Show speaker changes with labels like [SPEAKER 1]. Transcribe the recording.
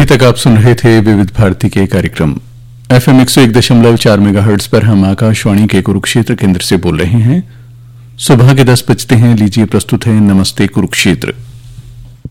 [SPEAKER 1] अभी तक आप सुन रहे थे विविध भारती के कार्यक्रम FM 101.4 मेगाहर्ट्ज पर। हम आकाशवाणी के कुरुक्षेत्र केंद्र से बोल रहे हैं। सुबह के 10 बजते हैं। लीजिए प्रस्तुत है नमस्ते कुरुक्षेत्र।